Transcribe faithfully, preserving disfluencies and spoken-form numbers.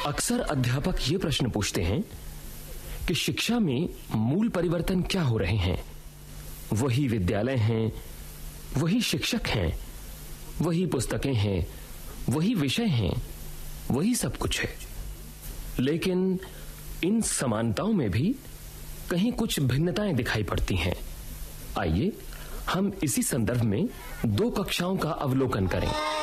अक्सर अध्यापक ये प्रश्न पूछते हैं कि शिक्षा में मूल परिवर्तन क्या हो रहे हैं। वही विद्यालय हैं, वही शिक्षक हैं, वही पुस्तकें हैं, वही विषय हैं, वही सब कुछ है, लेकिन इन समानताओं में भी कहीं कुछ भिन्नताएं दिखाई पड़ती हैं। आइए हम इसी संदर्भ में दो कक्षाओं का अवलोकन करें।